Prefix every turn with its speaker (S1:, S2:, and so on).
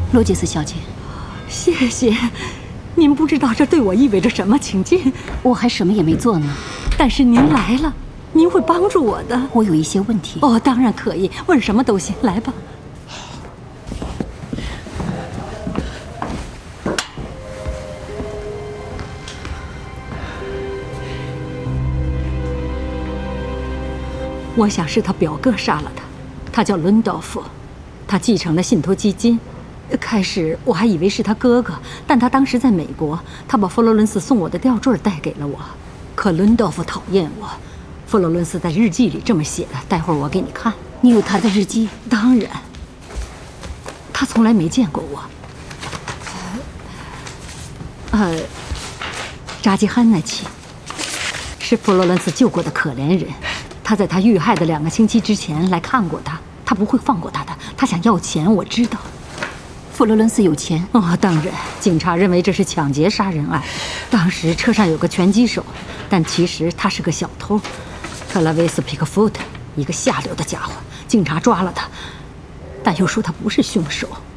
S1: 罗杰斯小姐，
S2: 谢谢。您不知道这对我意味着什么，请进。
S1: 我还什么也没做呢。
S2: 但是您来了，您会帮助我的。
S1: 我有一些问题。
S2: 哦，当然可以，问什么都行。来吧。我想是他表哥杀了他，他叫伦道夫，他继承了信托基金。开始我还以为是他哥哥，但他当时在美国，他把佛罗伦斯送我的吊坠带给了我。可伦道夫讨厌我，佛罗伦斯在日记里这么写的，待会儿我给你看。
S1: 你有他的日记？
S2: 当然。他从来没见过我。扎基汉纳奇是佛罗伦斯救过的可怜人。他在他遇害的2个星期之前来看过他，他不会放过他的。他想要钱，我知道。
S1: 佛罗伦斯有钱？
S2: 哦，当然。警察认为这是抢劫杀人案。当时车上有个拳击手，但其实他是个小偷，特拉维斯·皮克福特，一个下流的家伙。警察抓了他，但又说他不是凶手。